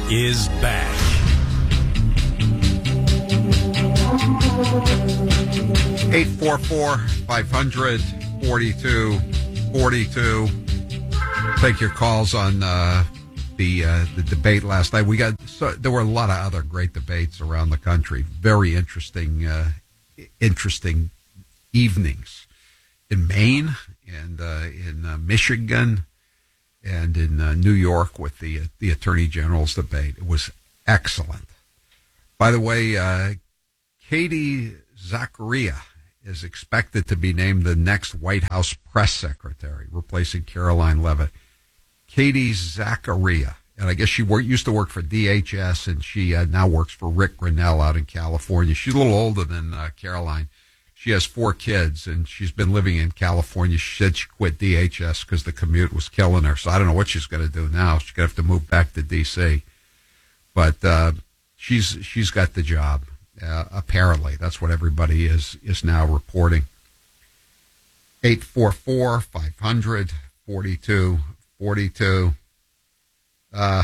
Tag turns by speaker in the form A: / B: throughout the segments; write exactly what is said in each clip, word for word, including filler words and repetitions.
A: is back.
B: eight four four, five hundred, forty-two forty-two. Take your calls on uh, the uh, the debate last night. We got so, there were a lot of other great debates around the country. Very interesting, uh, interesting evenings in Maine and uh, in uh, Michigan and in uh, New York with the the Attorney General's debate. It was excellent. By the way, uh, Katie Zachariah is expected to be named the next White House press secretary, replacing Caroline Leavitt. Katie Zachariah, and I guess she work, used to work for D H S, and she uh, now works for Rick Grinnell out in California. She's a little older than uh, Caroline. She has four kids, and she's been living in California. She said she quit D H S because the commute was killing her, so I don't know what she's going to do now. She's going to have to move back to D C, but uh, she's she's got the job. Uh, apparently, that's what everybody is is now reporting. eight four four, five hundred, forty-two forty-two. Uh,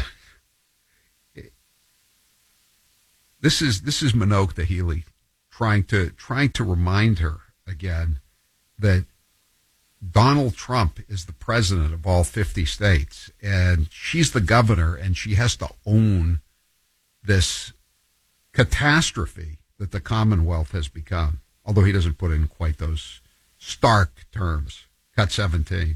B: this is this is Minogue Healy trying to trying to remind her again that Donald Trump is the president of all fifty states, and she's the governor, and she has to own this catastrophe that the Commonwealth has become, although he doesn't put it in quite those stark terms. Cut seventeen.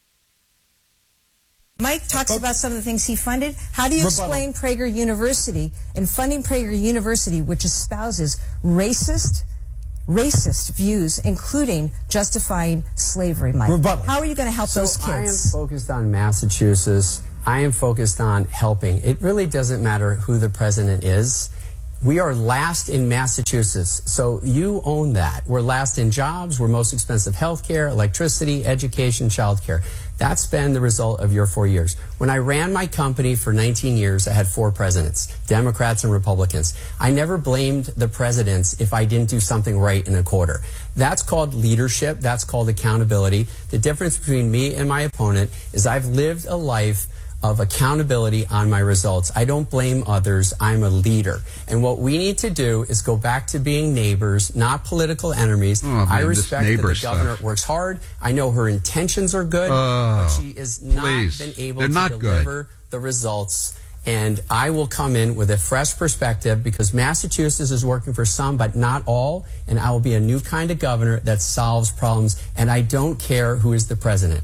C: Mike talks about some of the things he funded. How do you explain Prager University and funding Prager University, which espouses racist, racist views, including justifying slavery, Mike?
D: Rebuttal.
C: How are you going to help
D: so
C: those kids?
D: I am focused on Massachusetts. I am focused on helping. It really doesn't matter who the president is. We are last in Massachusetts, so you own that. We're last in jobs. We're most expensive health care, electricity, education, child care. That's been the result of your four years. When I ran my company for nineteen years, I had four presidents, Democrats and Republicans. I never blamed the presidents if I didn't do something right in a quarter. That's called leadership. That's called accountability. The difference between me and my opponent is I've lived a life of accountability on my results. I don't blame others. I'm a leader. And what we need to do is go back to being neighbors, not political enemies.
B: Oh, man,
D: I respect that the
B: stuff.
D: governor works hard. I know her intentions are good,
B: oh,
D: but she has not
B: please.
D: been able
B: They're
D: to
B: not
D: deliver
B: good.
D: the results. And I will come in with a fresh perspective because Massachusetts is working for some, but not all. And I will be a new kind of governor that solves problems. And I don't care who is the president.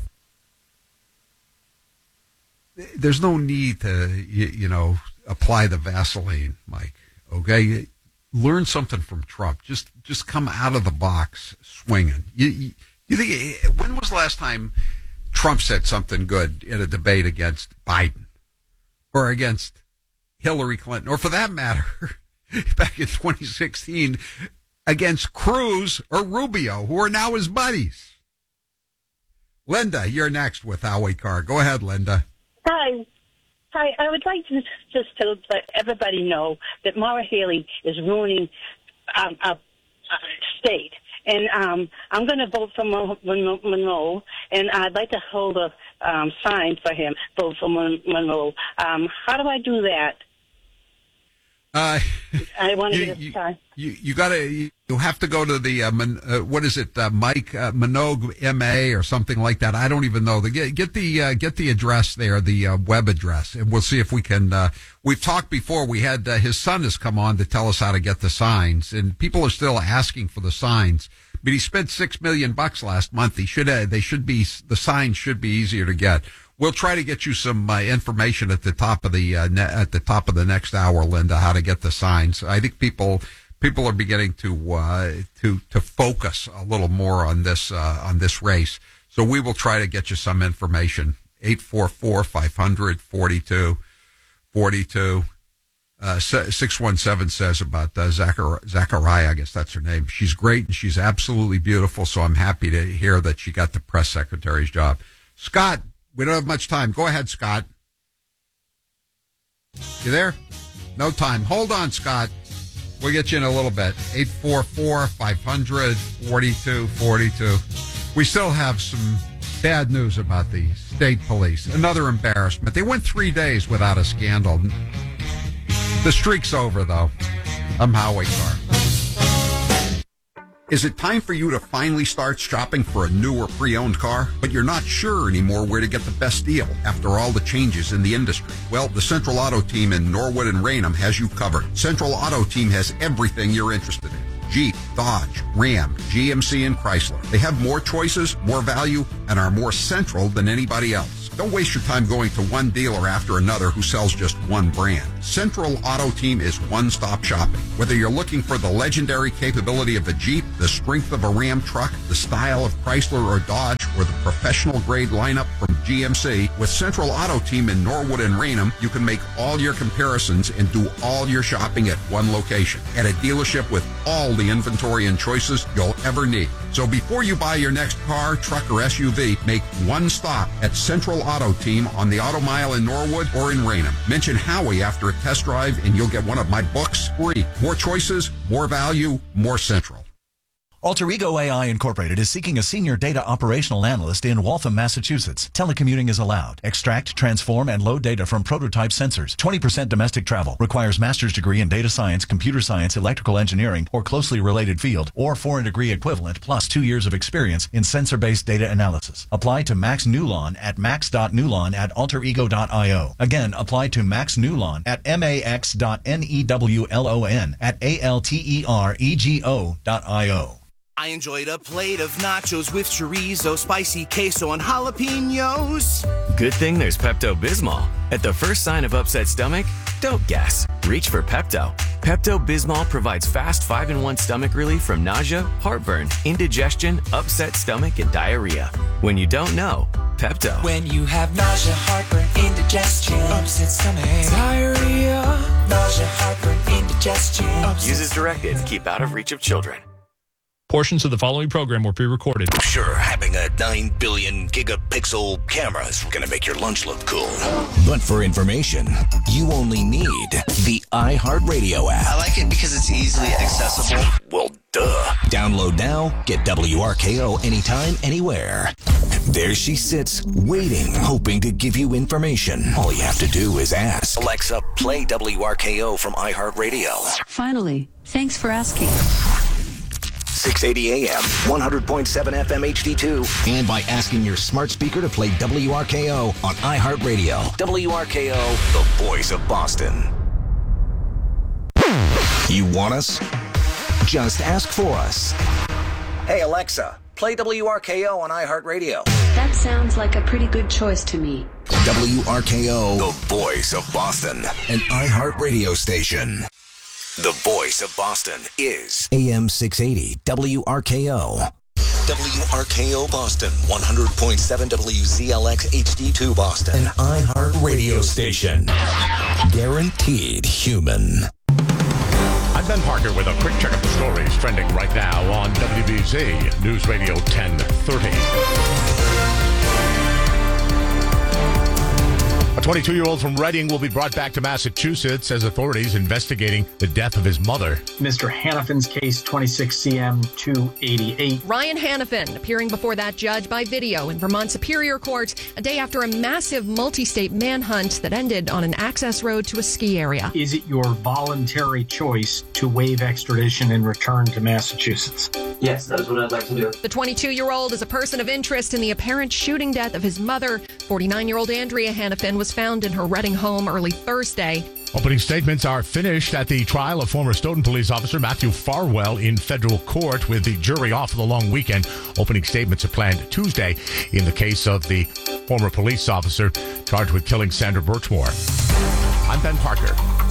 B: There's no need to, you, you know, apply the Vaseline, Mike. Okay, learn something from Trump. Just, just come out of the box swinging. You, you, you think when was the last time Trump said something good in a debate against Biden or against Hillary Clinton, or for that matter, back in twenty sixteen against Cruz or Rubio, who are now his buddies? Linda, you're next with Howie Carr. Go ahead, Linda.
E: Hi. Hi. I would like to just to let everybody know that Maura Healey is ruining um, our, our state. And um, I'm going to vote for Mon- Mon- Monroe, and I'd like to hold a um, sign for him, vote for Mon- Monroe. Um, how do I do that?
B: Uh,
E: I want to
B: you,
E: get a
B: you,
E: sign.
B: You, you got to. You, you have to go to the uh, Mon, uh, what is it, uh, Mike uh, Minogue M A or something like that. I don't even know. The, get, get the uh, get the address there, the uh, web address, and we'll see if we can. Uh, we've talked before. We had uh, his son has come on to tell us how to get the signs, and people are still asking for the signs. But he spent six million bucks last month. He should. Uh, they should be. The signs should be easier to get. We'll try to get you some uh, information at the top of the uh, ne- at the top of the next hour, Linda, how to get the signs. I think people people are beginning to uh, to to focus a little more on this uh, on this race. So we will try to get you some information. eight four four, five hundred, forty-two forty-two Uh, six one seven says about uh, Zachar- Zachariah, I guess that's her name. She's great and she's absolutely beautiful. So I'm happy to hear that she got the press secretary's job. Scott. We don't have much time. Go ahead, Scott. You there? No time. Hold on, Scott. We'll get you in a little bit. eight four four, five hundred, forty-two forty-two We still have some bad news about the state police. Another embarrassment. They went three days without a scandal. The streak's over, though. I'm Howie Carr. Is it time for you to finally start shopping for a new or pre-owned car, but you're not sure anymore where to get the best deal after all the changes in the industry? Well, the Central Auto Team in Norwood and Raynham has you covered. Central Auto Team has everything you're interested in. Jeep, Dodge, Ram, G M C, and Chrysler. They have more choices, more value, and are more central than anybody else. Don't waste your time going to one dealer after another who sells just one brand. Central Auto Team is one-stop shopping. Whether you're looking for the legendary capability of a Jeep, the strength of a Ram truck, the style of Chrysler or Dodge, or the professional-grade lineup from G M C, with Central Auto Team in Norwood and Raynham, you can make all your comparisons and do all your shopping at one location, at a dealership with all the inventory and choices you'll ever need. So before you buy your next car, truck, or S U V, make one stop at Central Auto Team on the Auto Mile in Norwood or in Raynham. Mention Howie after a test drive and you'll get one of my books free. More choices, more value, more Central.
A: Alter Ego A I Incorporated is seeking a senior data operational analyst in Waltham, Massachusetts. Telecommuting is allowed. Extract, transform, and load data from prototype sensors. twenty percent domestic travel. Requires master's degree in data science, computer science, electrical engineering, or closely related field, or foreign degree equivalent, plus two years of experience in sensor-based data analysis. Apply to Max Newlawn at max.newlawn at alterego.io. Again, apply to Max Newlawn at max.newlon at A-L-T-E-R-E-G-O dot I-O.
F: I enjoyed a plate of nachos with chorizo, spicy queso, and jalapenos.
G: Good thing there's Pepto-Bismol. At the first sign of upset stomach, don't guess. Reach for Pepto. Pepto-Bismol provides fast five in one stomach relief from nausea, heartburn, indigestion, upset stomach, and diarrhea. When you don't know, Pepto.
H: When you have nausea, heartburn, indigestion, upset stomach, diarrhea, nausea, heartburn, indigestion.
G: Use as directed. Keep out of reach of children.
I: Portions of the following program were pre-recorded.
J: Sure, having a nine billion gigapixel camera is going to make your lunch look cool. But for information, you only need the iHeartRadio app.
K: I like it because it's easily accessible.
J: Well, duh. Download now, get W R K O anytime, anywhere. There she sits, waiting, hoping to give you information. All you have to do is ask. Alexa, play W R K O from iHeartRadio.
L: Finally, thanks for asking.
J: six eighty A M, one hundred point seven F M H D two, and by asking your smart speaker to play W R K O on iHeartRadio. W R K O, the voice of Boston. You want us? Just ask for us. Hey, Alexa, play W R K O on iHeartRadio.
L: That sounds like a pretty good choice to me.
J: W R K O, the voice of Boston, an iHeartRadio station. The voice of Boston is A M six eighty W R K O. W R K O Boston, one hundred point seven W Z L X H D two Boston. An iHeart radio station. Guaranteed human.
M: I'm Ben Parker with a quick check of the stories trending right now on W B Z News Radio ten thirty. A twenty-two-year-old from Reading will be brought back to Massachusetts as authorities investigating the death of his mother.
N: Mister Hanifin's case, twenty-six C M two eighty-eight.
O: Ryan Hanifin appearing before that judge by video in Vermont Superior Court a day after a massive multi-state manhunt that ended on an access road to a ski area.
N: Is it your voluntary choice to waive extradition and return to Massachusetts?
P: Yes, that is what I'd like to do.
O: The twenty-two-year-old is a person of interest in the apparent shooting death of his mother. forty-nine-year-old Andrea Hanifin was found in her Reading home early Thursday.
M: Opening statements are finished at the trial of former Stoughton police officer Matthew Farwell in federal court with the jury off for the long weekend. Opening statements are planned Tuesday in the case of the former police officer charged with killing Sandra Birchmore. I'm Ben Parker.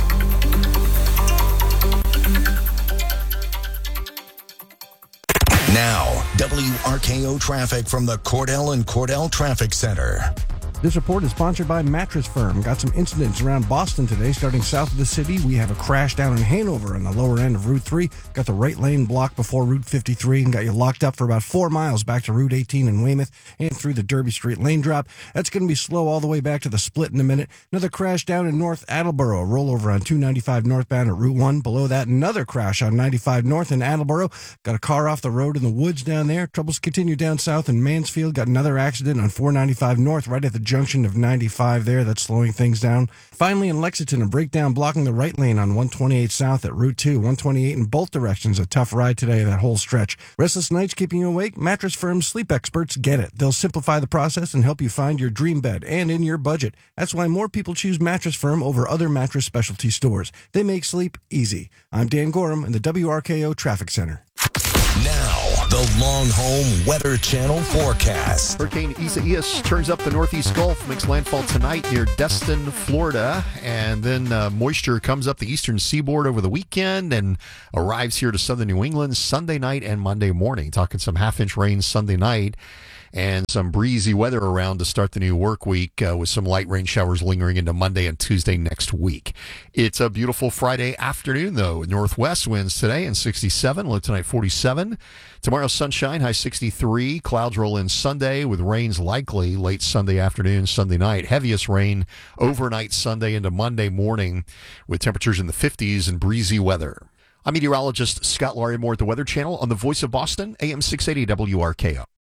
J: Now, W R K O traffic from the Cordell and Cordell Traffic Center.
Q: This report is sponsored by Mattress Firm. Got some incidents around Boston today. Starting south of the city, we have a crash down in Hanover on the lower end of Route three. Got the right lane blocked before Route fifty-three and got you locked up for about four miles back to Route eighteen in Weymouth and through the Derby Street lane drop. That's going to be slow all the way back to the split in a minute. Another crash down in North Attleboro. A rollover on two ninety-five northbound at Route one. Below that, another crash on ninety-five north in Attleboro. Got a car off the road in the woods down there. Troubles continue down south in Mansfield. Got another accident on four ninety-five north right at the junction of ninety-five there. That's slowing things down. Finally, in Lexington, a breakdown blocking the right lane on one twenty-eight South at Route two. one twenty-eight in both directions. A tough ride today, that whole stretch. Restless nights keeping you awake? Mattress Firm sleep experts get it. They'll simplify the process and help you find your dream bed and in your budget. That's why more people choose Mattress Firm over other mattress specialty stores. They make sleep easy. I'm Dan Gorham in the W R K O Traffic Center.
J: Now, the Long Home Weather Channel forecast.
P: Hurricane Isaias turns up the Northeast Gulf, makes landfall tonight near Destin, Florida, and then uh, moisture comes up the eastern seaboard over the weekend and arrives here to southern New England Sunday night and Monday morning. Talking some half-inch rain Sunday night and some breezy weather around to start the new work week uh, with some light rain showers lingering into Monday and Tuesday next week. It's a beautiful Friday afternoon, though. Northwest winds today and sixty-seven, low tonight forty-seven. Tomorrow, sunshine, high sixty-three. Clouds roll in Sunday with rains likely late Sunday afternoon, Sunday night. Heaviest rain overnight Sunday into Monday morning with temperatures in the fifties and breezy weather. I'm meteorologist Scott Larimore at the Weather Channel on the Voice of Boston, A M six eighty W R K O.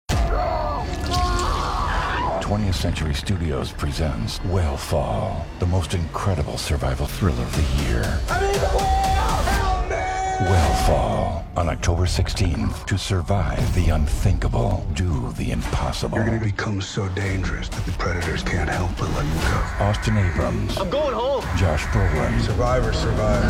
R: twentieth Century Studios presents Whale the most incredible survival thriller of the year. Whale on October sixteenth. To survive the unthinkable, do the impossible.
S: You're going to become so dangerous that the predators can't help but let you go.
R: Austin Abrams.
S: I'm going home.
R: Josh Brolin.
S: Survivor, survivor.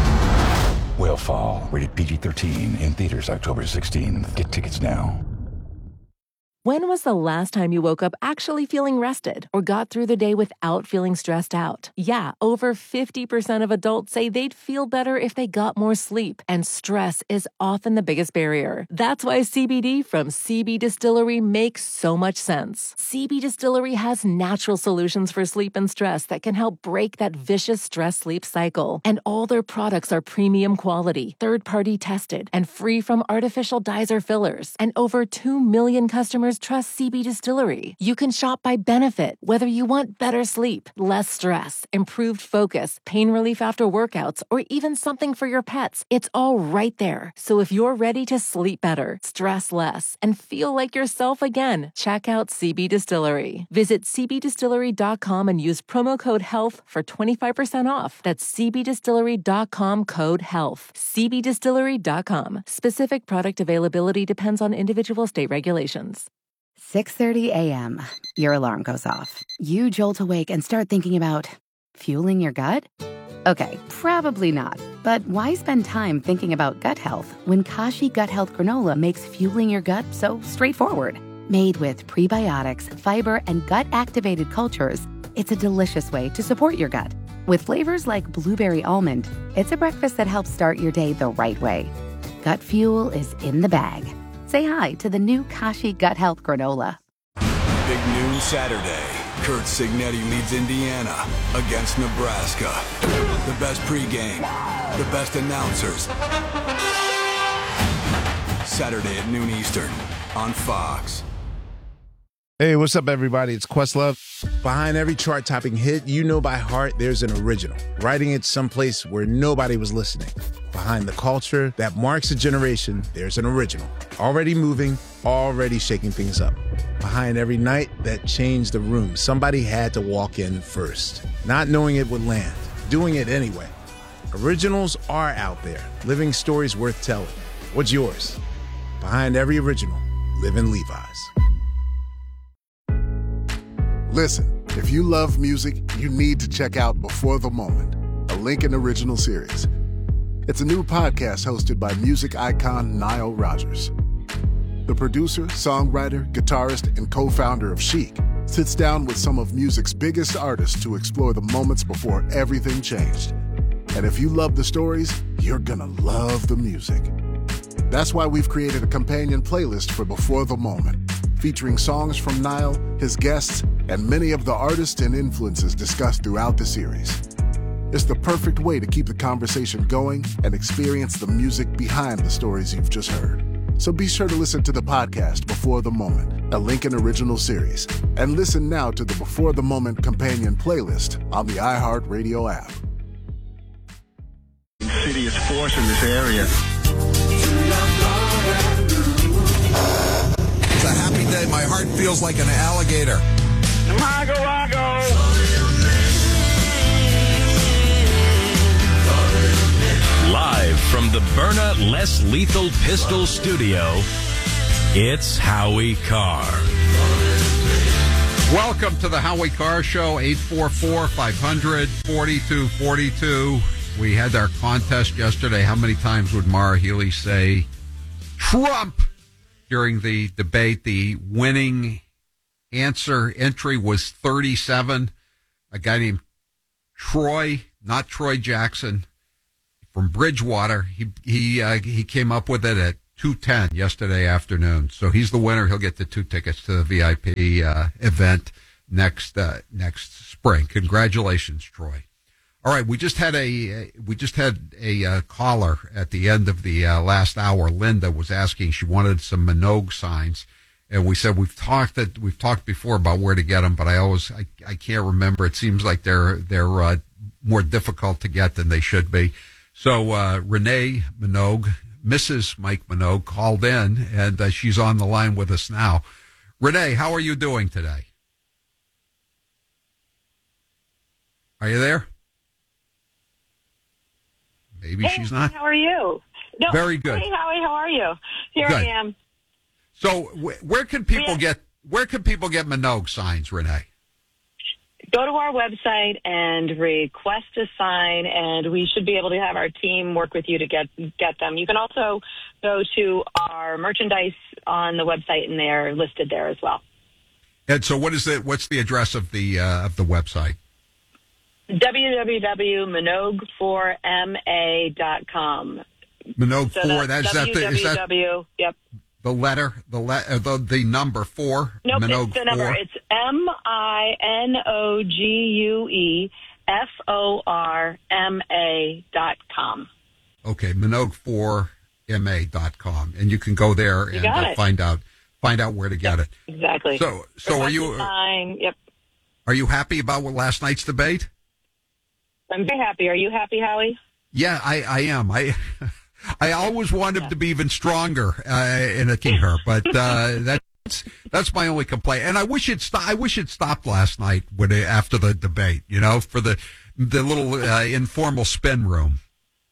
R: Whale rated P G thirteen in theaters October sixteenth. Get tickets now.
T: When was the last time you woke up actually feeling rested or got through the day without feeling stressed out? Yeah, over fifty percent of adults say they'd feel better if they got more sleep, and stress is often the biggest barrier. That's why C B D from C B Distillery makes so much sense. C B Distillery has natural solutions for sleep and stress that can help break that vicious stress-sleep cycle. And all their products are premium quality, third-party tested, and free from artificial dyes or fillers. And over two million customers trust C B Distillery. You can shop by benefit, whether you want better sleep, less stress, improved focus, pain relief after workouts, or even something for your pets. It's all right there. So if you're ready to sleep better, stress less, and feel like yourself again, check out C B Distillery. Visit c b distillery dot com and use promo code HEALTH for twenty-five percent off. That's c b distillery dot com code HEALTH. c b distillery dot com. Specific product availability depends on individual state regulations.
U: six thirty a.m. Your alarm goes off. You jolt awake and start thinking about fueling your gut? Okay, probably not. But why spend time thinking about gut health when Kashi Gut Health Granola makes fueling your gut so straightforward? Made with prebiotics, fiber, and gut-activated cultures, it's a delicious way to support your gut. With flavors like blueberry almond, it's a breakfast that helps start your day the right way. Gut fuel is in the bag. Say hi to the new Kashi Gut Health Granola.
V: Big noon Saturday. Kurt Signetti leads Indiana against Nebraska. The best pregame, the best announcers. Saturday at noon Eastern on Fox.
W: Hey, what's up, everybody? It's Questlove. Behind every chart-topping hit you know by heart, there's an original, writing it someplace where nobody was listening. Behind the culture that marks a generation, there's an original, already moving, already shaking things up. Behind every night that changed the room, somebody had to walk in first, not knowing it would land, doing it anyway. Originals are out there, living stories worth telling. What's yours? Behind every original, live in Levi's.
X: Listen, if you love music, you need to check out Before the Moment, a Lincoln original series. It's a new podcast hosted by music icon Nile Rodgers. The producer, songwriter, guitarist, and co-founder of Chic sits down with some of music's biggest artists to explore the moments before everything changed. And if you love the stories, you're gonna love the music. That's why we've created a companion playlist for Before the Moment, featuring songs from Nile, his guests, and many of the artists and influences discussed throughout the series. It's the perfect way to keep the conversation going and experience the music behind the stories you've just heard. So be sure to listen to the podcast Before the Moment, a Lincoln original series, and listen now to the Before the Moment companion playlist on the iHeartRadio app.
Y: Insidious force in this area.
B: It's a happy day. My heart feels like an alligator.
Y: Mago Wago.
A: Live from the Byrna Less Lethal Pistol Studio, it's Howie Carr.
B: Welcome to the Howie Carr Show, eight four four, five hundred, forty-two forty-two. We had our contest yesterday. How many times would Mara Healy say Trump during the debate? The winning answer entry was thirty-seven. A guy named Troy, not Troy Jackson, from Bridgewater. He he uh, he came up with it at two ten yesterday afternoon. So he's the winner. He'll get the two tickets to the V I P uh, event next uh, next spring. Congratulations, Troy. All right, we just had a we just had a uh, caller at the end of the uh, last hour. Linda was asking, she wanted some Minogue signs, and we said we've talked that we've talked before about where to get them, but I always I, I can't remember. It seems like they're they're uh, more difficult to get than they should be. So uh, Renee Minogue, Missus Mike Minogue, called in, and uh, she's on the line with us now. Renee, how are you doing today? Are you there? Maybe
C: hey,
B: she's not.
C: How are you? No,
B: Very good.
C: Hey, Howie, how are you? Here
B: good.
C: I am.
B: So, wh- where can people
C: yeah.
B: get where can people get Minogue signs, Renee?
C: Go to our website and request a sign, and we should be able to have our team work with you to get get them. You can also go to our merchandise on the website, and they're listed there as well.
B: And so, what is the what's the address of the uh, of the website?
C: w w w dot minogue four m a dot com.
B: Minogue
C: so
B: four. That's that. The, is that
C: yep.
B: the letter? The le- uh, the the number four.
C: Nope,
B: Minogue
C: it's the number.
B: four.
C: It's M I N O G U E F O R M A dot com.
B: Okay, Minogue four M A dot com, and you can go there and uh, find out find out where to get
C: yep,
B: it.
C: Exactly.
B: So, so
C: Request
B: are you?
C: Sign. Yep.
B: Are you happy about what last night's debate?
C: I'm very happy. Are you happy, Howie?
B: Yeah, I, I am. I I always want him to be even stronger uh, in a her, but uh, that's that's my only complaint. And I wish it st- I wish it stopped last night when it, after the debate. You know, for the the little uh, informal spin room.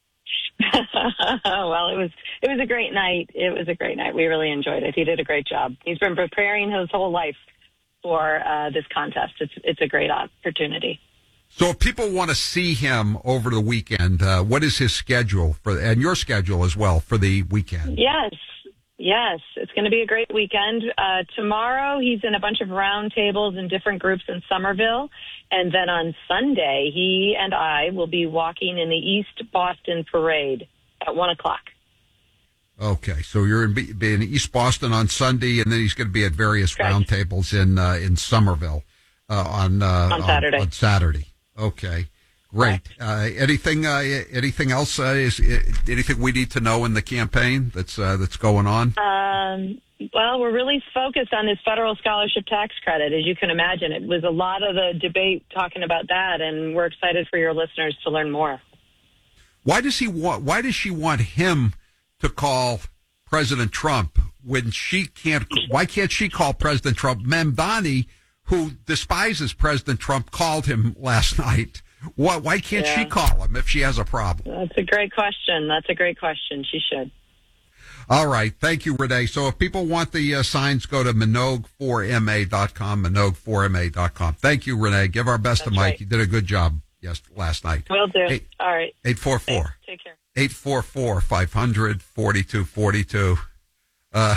C: Well, it was it was a great night. It was a great night. We really enjoyed it. He did a great job. He's been preparing his whole life for uh, this contest. It's it's a great opportunity.
B: So if people want to see him over the weekend, uh, what is his schedule for, and your schedule as well for the weekend?
C: Yes, yes. It's going to be a great weekend. Uh, tomorrow, he's in a bunch of roundtables in different groups in Somerville. And then on Sunday, he and I will be walking in the East Boston Parade at one o'clock.
B: Okay, so you're in, be in East Boston on Sunday, and then he's going to be at various
C: Correct.
B: roundtables in uh, in Somerville uh, on, uh,
C: on Saturday.
B: On, on Saturday. Okay, great. Uh, anything? Uh, anything else? Uh, is anything we need to know in the campaign that's uh, that's going on?
C: Um, well, we're really focused on this federal scholarship tax credit, as you can imagine. It was a lot of the debate talking about that, and we're excited for your listeners to learn more.
B: Why does he want? Why does she want him to call President Trump when she can't? Why can't she call President Trump? Mamdani, who despises President Trump, called him last night. Why, why can't
C: yeah.
B: she call him if she has a problem?
C: That's a great question. That's a great question. She should.
B: All right. Thank you, Renee. So if people want the uh, signs, go to minogue four m a dot com, minogue four m a dot com. Thank you, Renee. Give our best
C: That's
B: to Mike.
C: right.
B: You did a good job yes, last night.
C: Will do.
B: Eight,
C: All right.
B: eight four four.
C: Take care.
B: eight four four, five hundred, forty-two forty-two. Uh,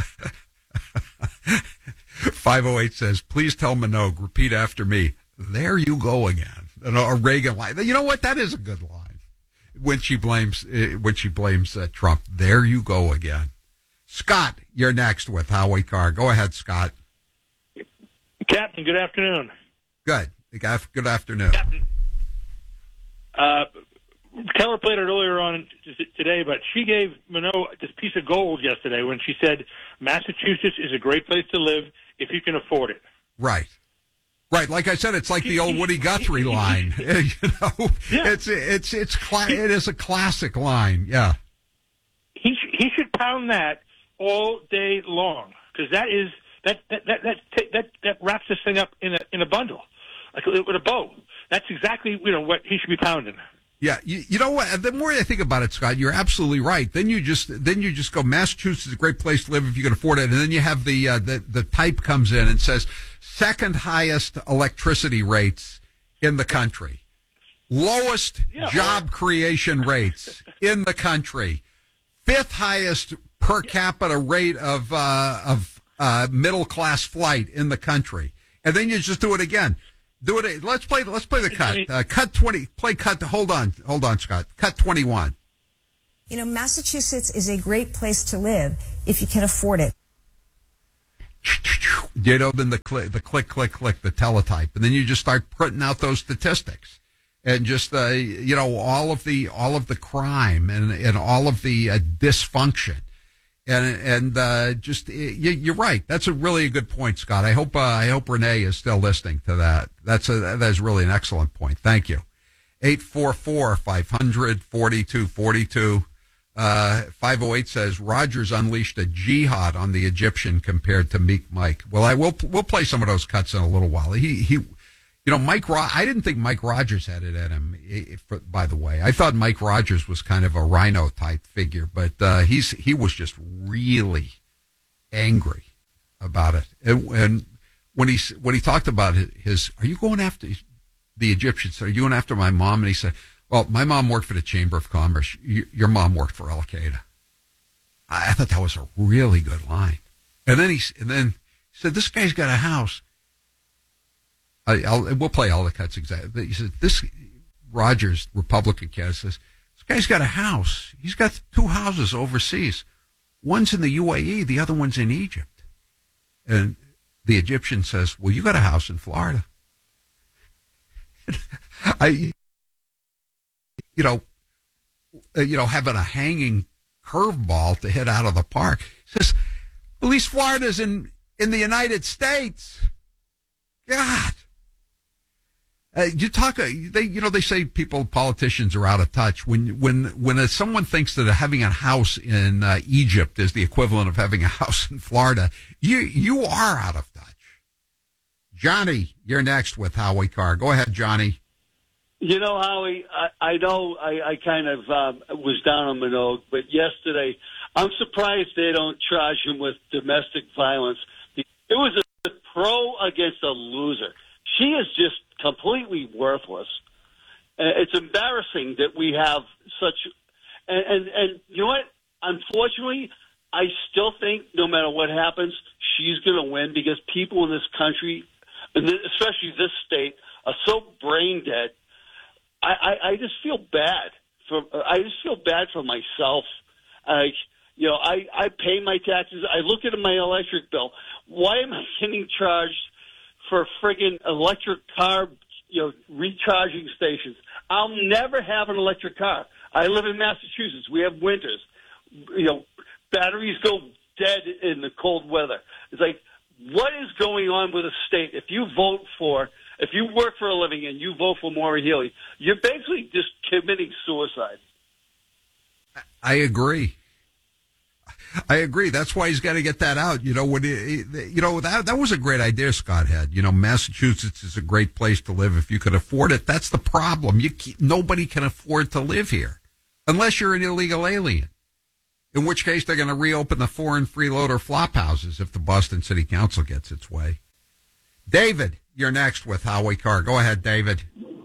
B: five oh eight says, please tell Minogue, repeat after me. There you go again. A Reagan line. You know what? That is a good line. When she blames, uh, when she blames uh, Trump. There you go again. Scott, you're next with Howie Carr. Go ahead, Scott.
D: Captain, good afternoon.
B: Good. Good afternoon.
D: Captain, uh, Keller played it earlier on today, but she gave Minogue this piece of gold yesterday when she said Massachusetts is a great place to live if you can afford it.
B: Right. Right, like I said, it's like the old Woody Guthrie line. You know,
D: yeah.
B: it's it's it's cla- it is a classic line. Yeah,
D: he sh- he should pound that all day long because that is that that that that that, that wraps this thing up in a in a bundle, like with a bow. That's exactly you know what he should be pounding.
B: Yeah, you, you know what? The more I think about it, Scott, you're absolutely right. Then you just then you just go. Massachusetts is a great place to live if you can afford it, and then you have the uh, the the type comes in and says second highest electricity rates in the country, lowest yeah, job well. creation rates in the country, fifth highest per capita rate of uh, of uh, middle class flight in the country, and then you just do it again. Do it. Let's play. Let's play the cut. Uh, cut twenty. Play cut. Hold on. Hold on, Scott. Cut twenty-one.
E: You know, Massachusetts is a great place to live if you can afford it.
B: You know, then the click, the click, click, click, the teletype, and then you just start putting out those statistics, and just uh, you know all of the all of the crime and and all of the uh, dysfunction. And and uh, just you, you're right. That's a really a good point, Scott. I hope uh, I hope Renee is still listening to that. That's a that's really an excellent point. Thank you. Eight four four five hundred forty two forty two. Five oh eight says Rogers unleashed a jihad on the Egyptian compared to Meek Mike. Well, I will we'll play some of those cuts in a little while. He he. You know, Mike. Ro- I didn't think Mike Rogers had it at him. By the way, I thought Mike Rogers was kind of a rhino type figure, but uh, he's he was just really angry about it. And, and when he when he talked about it, his, are you going after the Egyptians? Are you going after my mom? And he said, "Well, my mom worked for the Chamber of Commerce. Your mom worked for Al Qaeda." I thought that was a really good line. And then he and then he said, "This guy's got a house." I'll, we'll play all the cuts exactly. He said, this Rogers, Republican candidate, says, this guy's got a house. He's got two houses overseas. One's in the U A E, the other one's in Egypt. And the Egyptian says, well, you got a house in Florida. I, you know, you know, having a hanging curveball to hit out of the park. He says, at least Florida's in, in the United States. God. Uh, you talk. Uh, they, you know, they say people, politicians are out of touch. When, when, when uh, someone thinks that having a house in uh, Egypt is the equivalent of having a house in Florida, you, you are out of touch. Johnny, you're next with Howie Carr. Go ahead, Johnny.
F: You know, Howie, I, I know I, I kind of um, was down on Minogue, but yesterday, I'm surprised they don't charge him with domestic violence. It was a pro against a loser. She is just completely worthless. Uh, it's embarrassing that we have such, and, and, and you know what? Unfortunately, I still think no matter what happens, she's going to win because people in this country, especially this state, are so brain dead. I, I, I just feel bad for, I just feel bad for myself. I, you know, I, I pay my taxes. I look at my electric bill. Why am I getting charged for friggin' electric car, you know, recharging stations? I'll never have an electric car. I live in Massachusetts. We have winters. You know, batteries go dead in the cold weather. It's like, what is going on with a state? If you vote for, if you work for a living and you vote for Maura Healey, you're basically just committing suicide.
B: I agree. I agree. That's why he's got to get that out. You know, when he, you know that that was a great idea Scott had. You know, Massachusetts is a great place to live if you could afford it. That's the problem. You nobody can afford to live here unless you're an illegal alien. In which case, they're going to reopen the foreign freeloader flop houses if the Boston City Council gets its way. David, you're next with Howie Carr. Go ahead, David.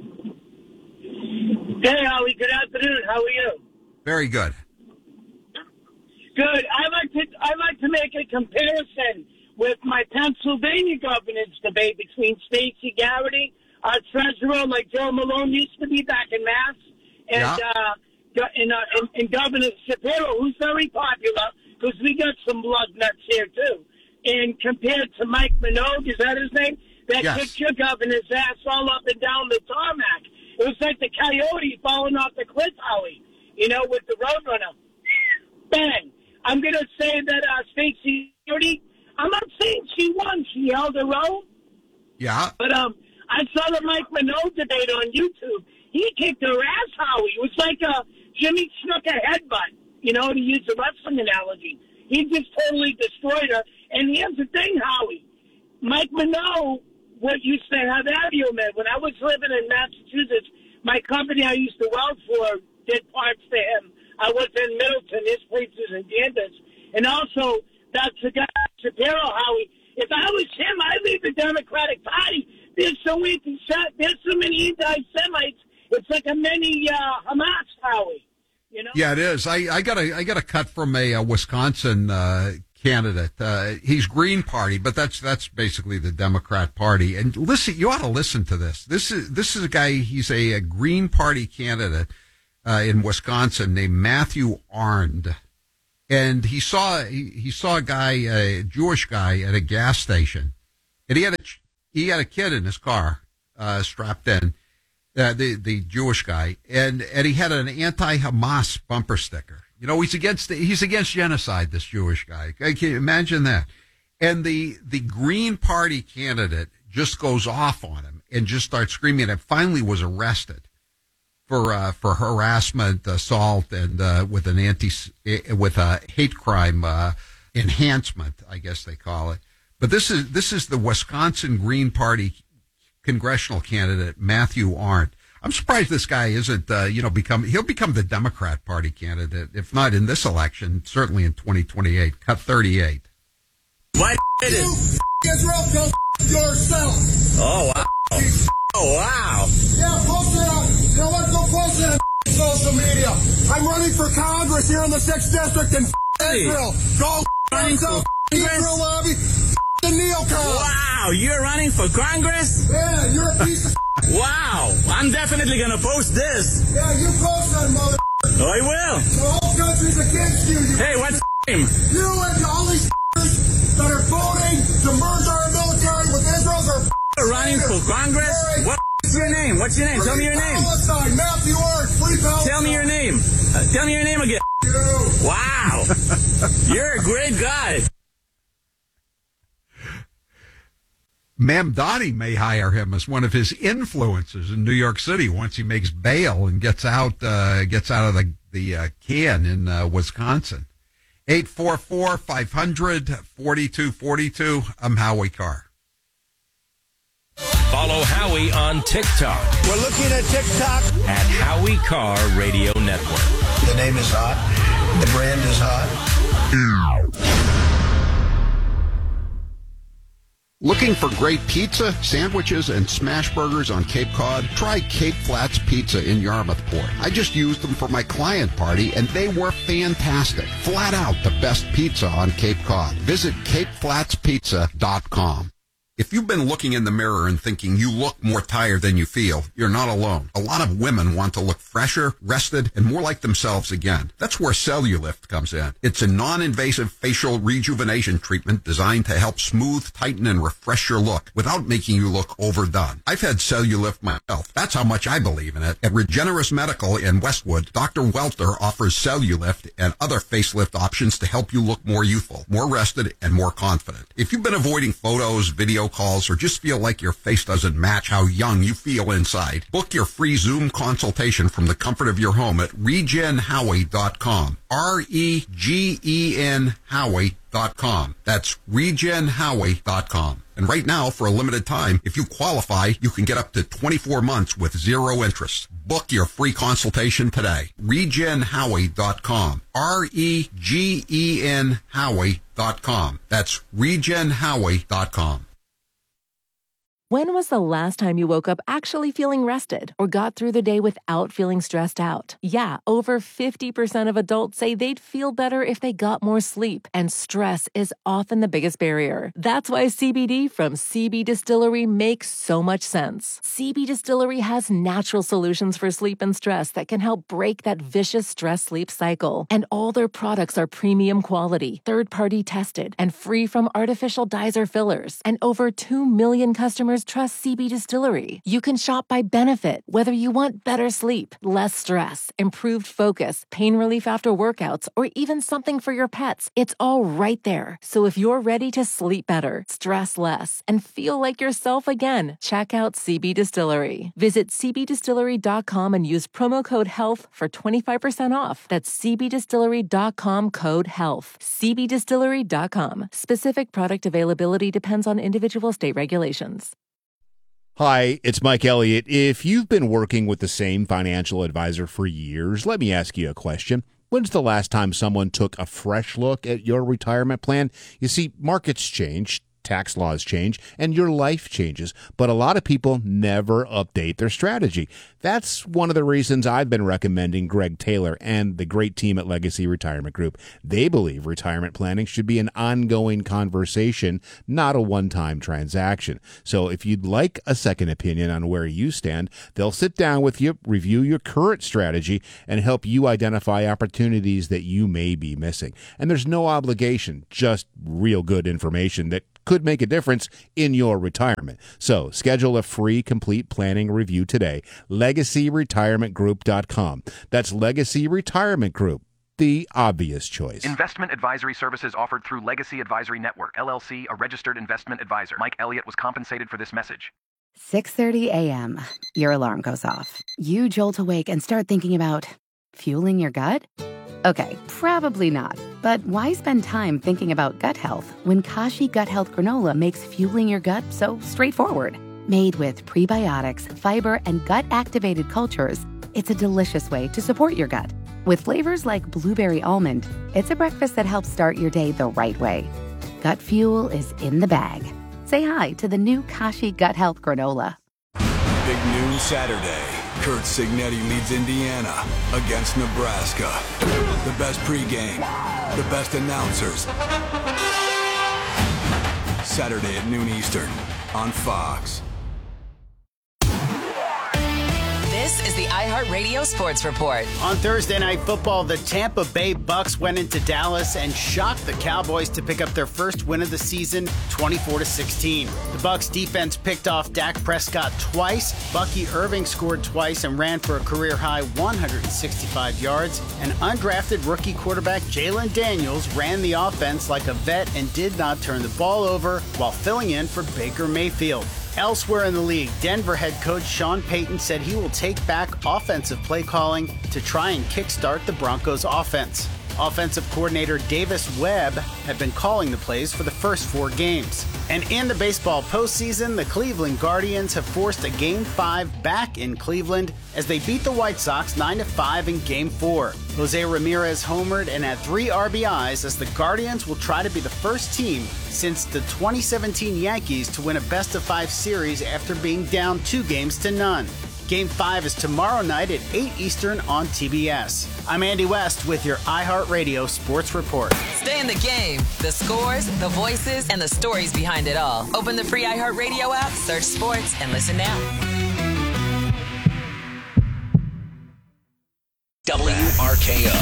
G: Hey, Howie. Good afternoon. How are you?
B: Very good.
G: Good. I like to I like to make a comparison with my Pennsylvania governance debate between Stacey Garrity, our treasurer, like Joe Malone used to be back in Mass, and yeah. uh, and, uh, and, and Governor Shapiro, who's very popular because we got some blood nuts here too. And compared to Mike Minogue, is that his name? That yes. kicked your governor's ass all up and down the tarmac. It was like the coyote falling off the cliff, Howie. You know, with the Roadrunner. Bang. I'm going to say that uh, Stacey Garrity, I'm not saying she won. She held her own.
B: Yeah.
G: But um, I saw the Mike Minogue debate on YouTube. He kicked her ass, Howie. It was like a Jimmy Snuka headbutt, you know, to use a wrestling analogy. He just totally destroyed her. And here's the thing, Howie. Mike Minogue what used to have Aviomed. When I was living in Massachusetts, my company I used to work for did parts for him. I was in Middleton. His place is in Danvers. And also, that's the guy, Shapiro, Howie. If I was him, I'd leave the Democratic Party. There's so many, there's so many anti-Semites. It's like a mini uh, Hamas, Howie. You know?
B: Yeah, it is. I, I got a I got a cut from a, a Wisconsin uh, candidate. Uh, he's Green Party, but that's that's basically the Democrat Party. And listen, you ought to listen to this. This is this is a guy. He's a, a Green Party candidate uh, in Wisconsin named Matthew Arndt, and he saw he, he saw a guy, a Jewish guy, at a gas station, and he had a he had a kid in his car uh, strapped in. Uh, the the Jewish guy, and and he had an anti-Hamas bumper sticker. You know, he's against the, he's against genocide. This Jewish guy, can you imagine that? And the the Green Party candidate just goes off on him and just starts screaming. And finally was arrested for uh, for harassment, assault, and uh, with an anti with a hate crime uh, enhancement, I guess they call it. But this is this is the Wisconsin Green Party congressional candidate Matthew Arndt. I'm surprised this guy isn't, uh, you know, become, he'll become the Democrat Party candidate, if not in this election, certainly in twenty twenty-eight. Cut thirty-eight.
H: What
I: you is? Israel, go yourself.
H: Oh, wow. Oh, wow.
I: Yeah, post it on, you know what, go post it on social media. I'm running for Congress here in the sixth District in
H: hey.
I: Israel. Go
H: running
I: yourself,
H: for
I: Israel lobby. The neocon.
H: Wow, you're running for Congress?
I: Yeah, you're a piece of
H: wow, I'm definitely going to post this.
I: Yeah, you post that, mother.
H: Oh, I will.
I: The whole country's against you. you
H: hey, what's name?
I: You and all these that are voting to merge our military with Israel's are
H: you're running for Congress? Right. What's your name? What's your name?
I: Free
H: Tell me your name.
I: Palestine. Matthew Arndt, Free Palestine.
H: Tell me your name. Uh, tell me your name again.
I: You.
H: Wow. You're a great guy.
B: Mamdani may hire him as one of his influences in New York City once he makes bail and gets out uh, gets out of the the uh, can in uh, Wisconsin. eight four four, five hundred, forty-two forty-two. I'm Howie Carr.
A: Follow Howie on TikTok.
I: We're looking at TikTok.
A: At Howie Carr Radio Network.
I: The name is hot. The brand is hot.
B: Looking for great pizza, sandwiches, and smash burgers on Cape Cod? Try Cape Flats Pizza in Yarmouthport. I just used them for my client party, and they were fantastic. Flat out the best pizza on Cape Cod. Visit cape flats pizza dot com. If you've been looking in the mirror and thinking you look more tired than you feel, you're not alone. A lot of women want to look fresher, rested, and more like themselves again. That's where Cellulift comes in. It's a non-invasive facial rejuvenation treatment designed to help smooth, tighten, and refresh your look without making you look overdone. I've had Cellulift myself. That's how much I believe in it. At Regenerous Medical in Westwood, Doctor Welter offers Cellulift and other facelift options to help you look more youthful, more rested, and more confident. If you've been avoiding photos, video calls, or just feel like your face doesn't match how young you feel inside, book your free Zoom consultation from the comfort of your home at regen howie dot com. R E G E N Howie dot com. That's regen howie dot com. And right now, for a limited time, if you qualify, you can get up to twenty-four months with zero interest. Book your free consultation today. regen howie dot com. R E G E N Howie dot com. That's regen howie dot com.
T: When was the last time you woke up actually feeling rested or got through the day without feeling stressed out? Yeah, over fifty percent of adults say they'd feel better if they got more sleep, and stress is often the biggest barrier. That's why C B D from C B Distillery makes so much sense. C B Distillery has natural solutions for sleep and stress that can help break that vicious stress-sleep cycle. And all their products are premium quality, third-party tested, and free from artificial dyes or fillers. And over two million customers customers trust C B Distillery. You can shop by benefit, whether you want better sleep, less stress, improved focus, pain relief after workouts, or even something for your pets. It's all right there. So if you're ready to sleep better, stress less, and feel like yourself again, check out C B Distillery. Visit c b distillery dot com and use promo code HEALTH for twenty-five percent off. That's c b distillery dot com code HEALTH. c b distillery dot com. Specific product availability depends on individual state regulations.
K: Hi, it's Mike Elliott. If you've been working with the same financial advisor for years, let me ask you a question. When's the last time someone took a fresh look at your retirement plan? You see, markets change, tax laws change, and your life changes, but a lot of people never update their strategy. That's one of the reasons I've been recommending Greg Taylor and the great team at Legacy Retirement Group. They believe retirement planning should be an ongoing conversation, not a one-time transaction. So if you'd like a second opinion on where you stand, they'll sit down with you, review your current strategy, and help you identify opportunities that you may be missing. And there's no obligation, just real good information that could make a difference in your retirement. So schedule a free complete planning review today. legacy retirement group dot com. That's Legacy Retirement Group, the obvious choice.
L: Investment advisory services offered through Legacy Advisory Network, L L C, a registered investment advisor. Mike Elliott was compensated for this message.
U: six thirty a.m. Your alarm goes off. You jolt awake and start thinking about fueling your gut? Okay, probably not. But why spend time thinking about gut health when Kashi Gut Health Granola makes fueling your gut so straightforward? Made with prebiotics, fiber, and gut-activated cultures, it's a delicious way to support your gut. With flavors like blueberry almond, it's a breakfast that helps start your day the right way. Gut fuel is in the bag. Say hi to the new Kashi Gut Health Granola.
V: Big noon Saturday. Kurt Signetti leads Indiana against Nebraska. The best pregame, the best announcers. Saturday at noon Eastern on Fox.
M: This is the iHeartRadio Sports Report.
N: On Thursday Night Football, the Tampa Bay Bucks went into Dallas and shocked the Cowboys to pick up their first win of the season, twenty-four to sixteen. The Bucks defense picked off Dak Prescott twice. Bucky Irving scored twice and ran for a career-high one hundred sixty-five yards. And undrafted rookie quarterback Jalen Daniels ran the offense like a vet and did not turn the ball over while filling in for Baker Mayfield. Elsewhere in the league, Denver head coach Sean Payton said he will take back offensive play calling to try and kickstart the Broncos' offense. Offensive coordinator Davis Webb had been calling the plays for the first four games. And in the baseball postseason, the Cleveland Guardians have forced a Game five back in Cleveland as they beat the White Sox nine to five in Game four. Jose Ramirez homered and had three R B Is as the Guardians will try to be the first team since the twenty seventeen Yankees to win a best-of-five series after being down two games to none. Game five is tomorrow night at eight Eastern on T B S. I'm Andy West with your iHeartRadio Sports Report.
M: Stay in the game. The scores, the voices, and the stories behind it all. Open the free iHeartRadio app, search sports, and listen now.
J: W R K O,